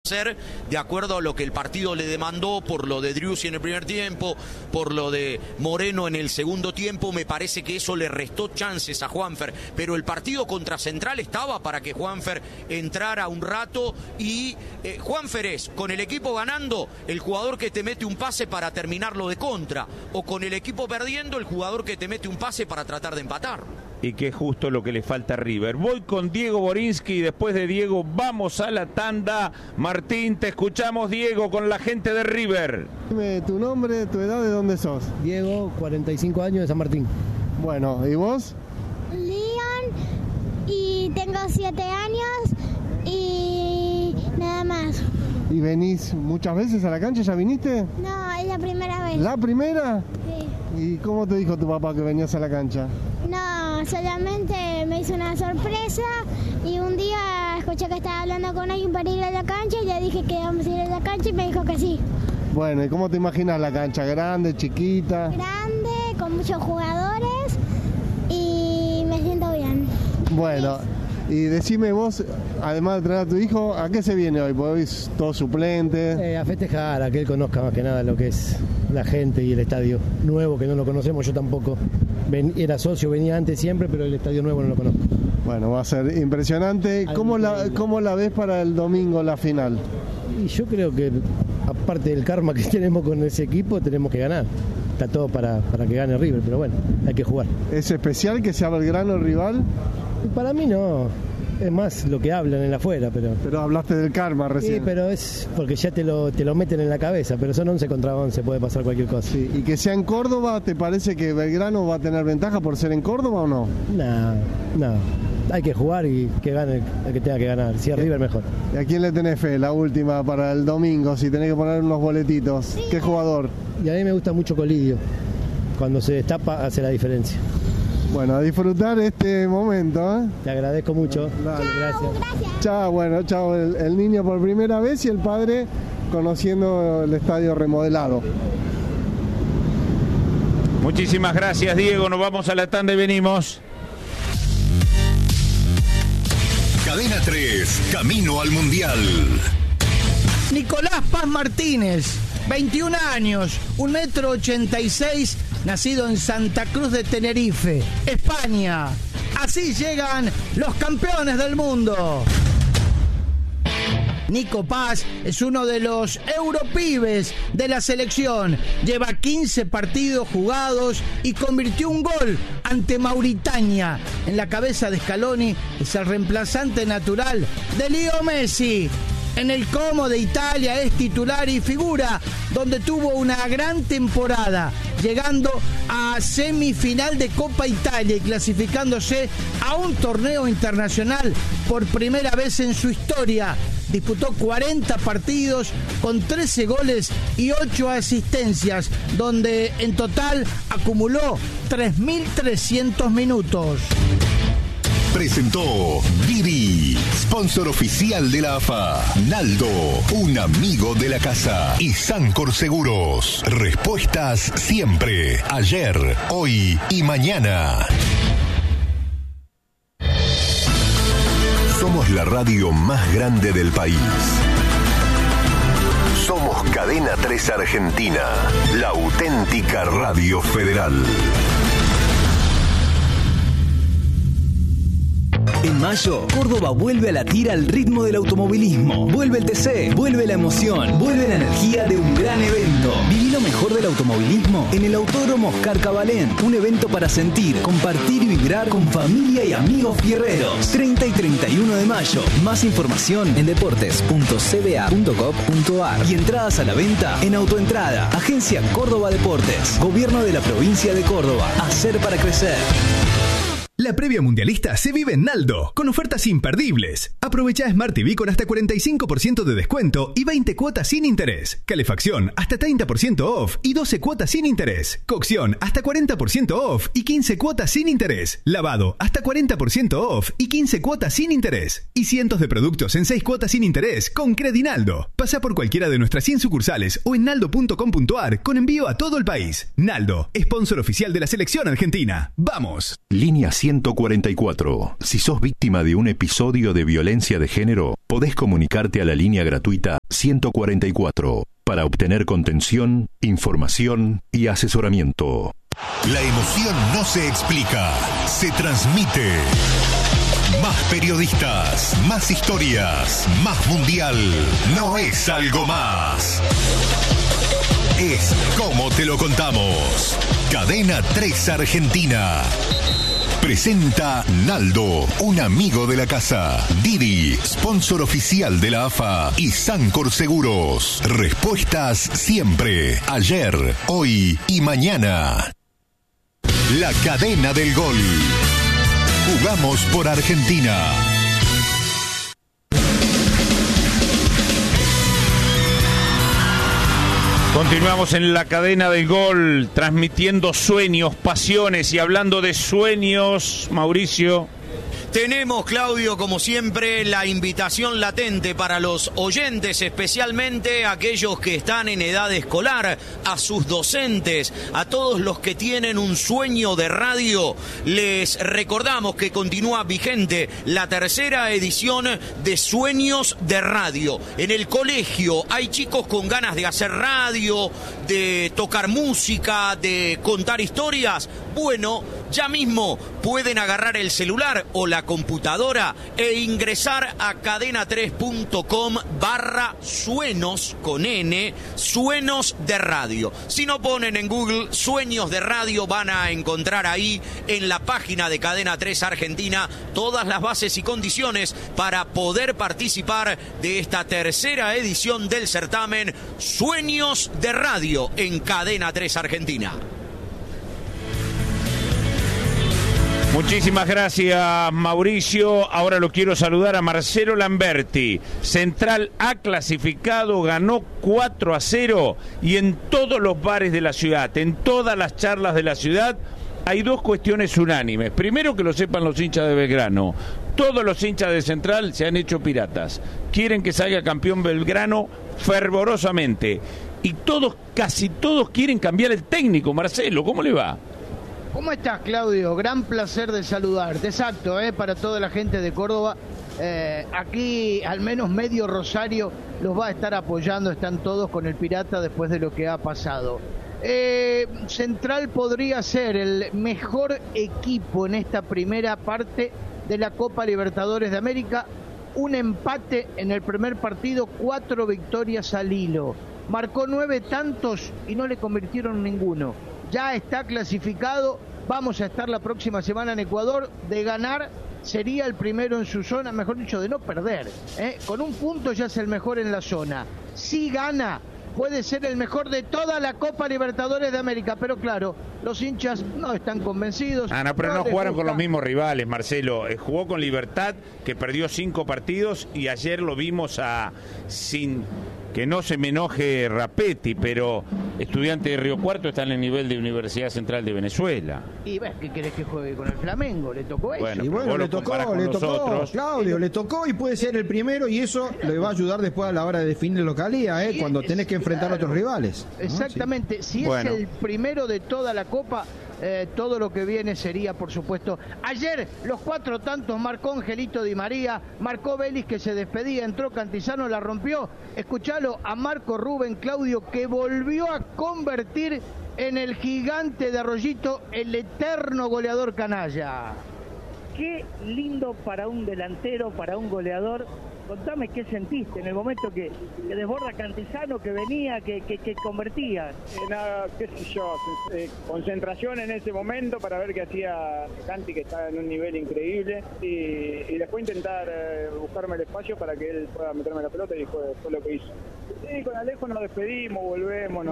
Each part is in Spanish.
hacer de acuerdo a lo que el partido le demandó, por lo de Driussi en el primer tiempo, por lo de Moreno en el segundo tiempo. Me parece que eso le restó chances a Juanfer, pero el partido contra Central estaba para que Juanfer entrara un rato, y Juanfer es, con el equipo ganando, el jugador que te mete un pase para terminarlo de contra, o con el equipo perdiendo, el jugador que te mete un pase para tratar de empatar. Y que es justo lo que le falta a River. Voy con Diego Borinsky y después de Diego vamos a la tanda. Martín, te escuchamos, Diego, con la gente de River. Dime tu nombre, tu edad, ¿de dónde sos? Diego, 45 años, de San Martín. Bueno, ¿y vos? Leon, y tengo 7 años y nada más. ¿Y venís muchas veces a la cancha? ¿Ya viniste? No, es la primera vez. ¿La primera? Sí. ¿Y cómo te dijo tu papá que venías a la cancha? No, solamente me hizo una sorpresa y un día escuché que estaba hablando con alguien para ir a la cancha y le dije que íbamos a ir a la cancha y me dijo que sí. Bueno, ¿y cómo te imaginas la cancha? ¿Grande, chiquita? Grande, con muchos jugadores y me siento bien. Bueno, y decime vos, además de traer a tu hijo, ¿a qué se viene hoy? Porque hoy es todo suplente. A festejar, a que él conozca más que nada lo que es la gente y el estadio nuevo, que no lo conocemos, yo tampoco. Era socio, venía antes siempre, pero el estadio nuevo no lo conozco. Bueno, va a ser impresionante. ¿Cómo la ves para el domingo, la final? Y yo creo que, aparte del karma que tenemos con ese equipo, tenemos que ganar. Está todo para que gane River, pero bueno, hay que jugar. ¿Es especial que sea Belgrano el rival? Y para mí no. Es más lo que hablan en la afuera, pero... Pero hablaste del karma recién. Sí, pero es porque ya te lo meten en la cabeza, pero son 11 contra 11, puede pasar cualquier cosa. Sí. ¿Y que sea en Córdoba, te parece que Belgrano va a tener ventaja por ser en Córdoba o no? No. Hay que jugar y que gane el que tenga que ganar. Si es River, mejor. ¿Y a quién le tenés fe? La última para el domingo, si tenés que poner unos boletitos. Sí. ¿Qué jugador? Y a mí me gusta mucho Colidio. Cuando se destapa, hace la diferencia. Bueno, a disfrutar este momento, ¿eh? Te agradezco mucho. Dale. Gracias. Chao, el niño por primera vez y el padre conociendo el estadio remodelado. Muchísimas gracias, Diego. Nos vamos a la tanda y venimos. Cadena 3, camino al Mundial. Nicolás Paz Martínez, 21 años, 1,86 m, nacido en Santa Cruz de Tenerife, España. Así llegan los campeones del mundo. Nico Paz es uno de los europibes de la selección. Lleva 15 partidos jugados y convirtió un gol ante Mauritania. En la cabeza de Scaloni es el reemplazante natural de Leo Messi. En el Como de Italia es titular y figura, donde tuvo una gran temporada, llegando a semifinal de Copa Italia y clasificándose a un torneo internacional por primera vez en su historia. Disputó 40 partidos con 13 goles y 8 asistencias, donde en total acumuló 3.300 minutos. Presentó Didi, sponsor oficial de la AFA. Naldo, un amigo de la casa. Y Sancor Seguros. Respuestas siempre. Ayer, hoy y mañana. Somos la radio más grande del país. Somos Cadena 3 Argentina, la auténtica radio federal. En mayo, Córdoba vuelve a latir al ritmo del automovilismo. Vuelve el TC, vuelve la emoción, vuelve la energía de un gran evento. Viví lo mejor del automovilismo en el Autódromo Oscar Cabalén. Un evento para sentir, compartir y vibrar con familia y amigos fierreros. 30 y 31 de mayo. Más información en deportes.cba.gov.ar y entradas a la venta en Autoentrada. Agencia Córdoba Deportes. Gobierno de la provincia de Córdoba. Hacer para crecer. La previa mundialista se vive en Naldo, con ofertas imperdibles. Aprovecha Smart TV con hasta 45% de descuento y 20 cuotas sin interés. Calefacción hasta 30% off y 12 cuotas sin interés. Cocción hasta 40% off y 15 cuotas sin interés. Lavado hasta 40% off y 15 cuotas sin interés. Y cientos de productos en 6 cuotas sin interés con Credinaldo. Pasa por cualquiera de nuestras 100 sucursales o en naldo.com.ar con envío a todo el país. Naldo, sponsor oficial de la selección argentina. ¡Vamos! Línea 144. Si sos víctima de un episodio de violencia de género, podés comunicarte a la línea gratuita 144 para obtener contención, información y asesoramiento. La emoción no se explica, se transmite. Más periodistas, más historias, más mundial. No es algo más. Es como te lo contamos. Cadena 3 Argentina. Presenta Naldo, un amigo de la casa. Didi, sponsor oficial de la AFA. Y Sancor Seguros. Respuestas siempre. Ayer, hoy y mañana. La cadena del gol. Jugamos por Argentina. Continuamos en la cadena del gol, transmitiendo sueños, pasiones, y hablando de sueños, Mauricio. Tenemos, Claudio, como siempre, la invitación latente para los oyentes, especialmente aquellos que están en edad escolar, a sus docentes, a todos los que tienen un sueño de radio. Les recordamos que continúa vigente la tercera edición de Sueños de Radio. En el colegio hay chicos con ganas de hacer radio, de tocar música, de contar historias. Bueno, ya mismo pueden agarrar el celular o la computadora e ingresar a cadena3.com/suenos con N, Suenos de Radio. Si no ponen en Google Sueños de Radio, van a encontrar ahí en la página de Cadena 3 Argentina todas las bases y condiciones para poder participar de esta tercera edición del certamen Sueños de Radio en Cadena 3 Argentina. Muchísimas gracias, Mauricio. Ahora lo quiero saludar a Marcelo Lamberti. Central ha clasificado, ganó 4-0 y en todos los bares de la ciudad, en todas las charlas de la ciudad, hay dos cuestiones unánimes. Primero, que lo sepan los hinchas de Belgrano. Todos los hinchas de Central se han hecho piratas. Quieren que salga campeón Belgrano fervorosamente. Y todos, casi todos, quieren cambiar el técnico. Marcelo, ¿cómo le va? ¿Cómo estás, Claudio? Gran placer de saludarte. Exacto, para toda la gente de Córdoba. Aquí al menos medio Rosario los va a estar apoyando, están todos con el Pirata después de lo que ha pasado. Central podría ser el mejor equipo en esta primera parte de la Copa Libertadores de América. Un empate en el primer partido, 4 victorias al hilo. Marcó 9 tantos y no le convirtieron ninguno. Ya está clasificado, vamos a estar la próxima semana en Ecuador. De ganar sería el primero en su zona, mejor dicho, de no perder. Con un punto ya es el mejor en la zona. Si gana, puede ser el mejor de toda la Copa Libertadores de América, pero claro, los hinchas no están convencidos. Pero no jugaron con los mismos rivales, Marcelo. Jugó con Libertad, que perdió 5 partidos, y ayer lo vimos sin que no se me enoje Rapetti, pero Estudiantes de Río Cuarto está en el nivel de Universidad Central de Venezuela. ¿Y ves qué querés que juegue con el Flamengo? ¿Le tocó eso? Y bueno, le tocó, Claudio, le tocó y puede ser el primero, y eso le va a ayudar después a la hora de definir localía, cuando tenés que enfrentar a otros rivales. Exactamente, ¿no? Si es el primero de toda la Copa, todo lo que viene sería, por supuesto. Ayer los 4 tantos marcó Angelito Di María, marcó Vélez, que se despedía, entró Cantizano, la rompió. Escuchalo a Marco Rubén, Claudio, que volvió a convertir en el gigante de Arroyito, el eterno goleador canalla. Qué lindo para un delantero, para un goleador. Contame qué sentiste en el momento que desborda Cantizano, que venía, que convertía. Nada, qué sé yo, concentración en ese momento para ver qué hacía Canti, que está en un nivel increíble, y después intentar buscarme el espacio para que él pueda meterme la pelota, y fue lo que hizo. Sí, con Alejo nos despedimos, volvemos,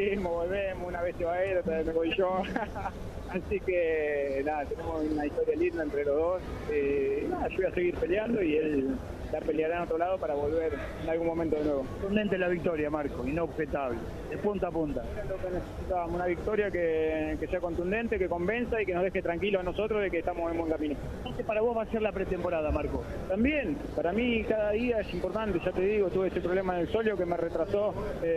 una vez se va él, otra vez me voy yo. Así que nada, tenemos una historia linda entre los dos. Yo voy a seguir peleando y él la peleará en otro lado para volver en algún momento de nuevo. Contundente la victoria, Marco, inobjetable, de punta a punta. Lo que necesitábamos, una victoria que sea contundente, que convenza y que nos deje tranquilos a nosotros de que estamos en buen camino. Entonces, para vos va a ser la pretemporada, Marco. También, para mí cada día es importante, ya te digo, tuve ese problema en el solio que me retrasó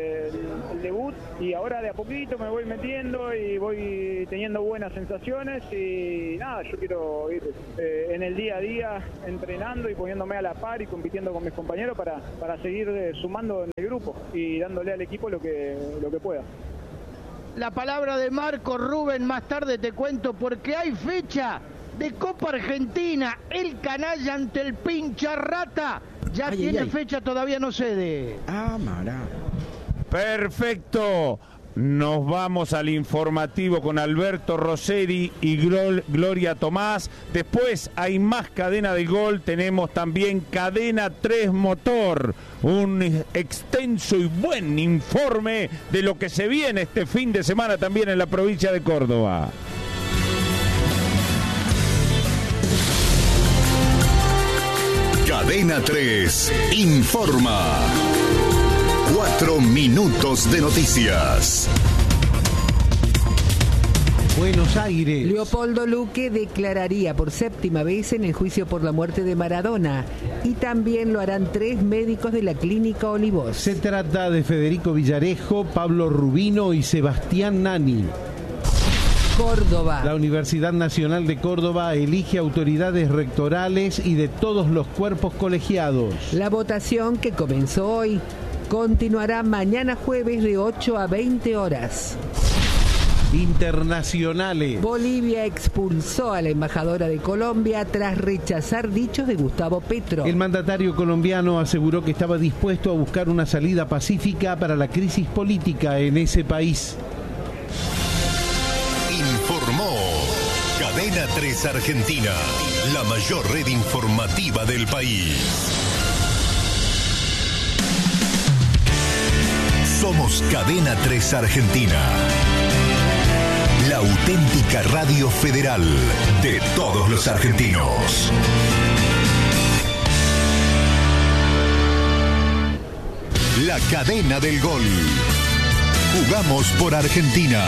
el debut, y ahora de a poquito me voy metiendo y voy teniendo buenas sensaciones, y nada, yo quiero ir en el día a día entrenando y poniéndome a la par y compitiendo con mis compañeros para seguir sumando en el grupo y dándole al equipo lo que pueda. La palabra de Marco Rubén, más tarde te cuento, porque hay fecha de Copa Argentina. El canalla ante el pincha rata. Ya tiene fecha, todavía no cede. Mará. Perfecto. Nos vamos al informativo con Alberto Rosseri y Gloria Tomás. Después hay más Cadena del Gol. Tenemos también Cadena 3 Motor. Un extenso y buen informe de lo que se viene este fin de semana también en la provincia de Córdoba. Cadena 3 informa. 4 minutos de noticias. Buenos Aires. Leopoldo Luque declararía por 7ª vez en el juicio por la muerte de Maradona y también lo harán 3 médicos de la Clínica Olivos. Se trata de Federico Villarejo, Pablo Rubino y Sebastián Nani. Córdoba. La Universidad Nacional de Córdoba elige autoridades rectorales y de todos los cuerpos colegiados. La votación, que comenzó hoy, continuará mañana jueves de 8 a 20 horas. Internacionales. Bolivia expulsó a la embajadora de Colombia tras rechazar dichos de Gustavo Petro. El mandatario colombiano aseguró que estaba dispuesto a buscar una salida pacífica para la crisis política en ese país. Informó Cadena 3 Argentina, la mayor red informativa del país. Somos Cadena 3 Argentina, la auténtica radio federal de todos los argentinos. La Cadena del Gol. Jugamos por Argentina.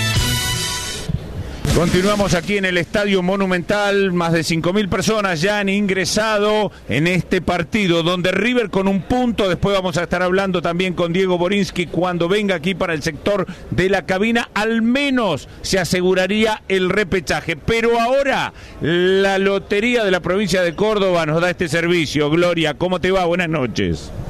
Continuamos aquí en el Estadio Monumental. Más de 5.000 personas ya han ingresado en este partido, donde River con un punto. Después vamos a estar hablando también con Diego Borinsky cuando venga aquí para el sector de la cabina. Al menos se aseguraría el repechaje. Pero ahora la Lotería de la provincia de Córdoba nos da este servicio. Gloria, ¿cómo te va? Buenas noches.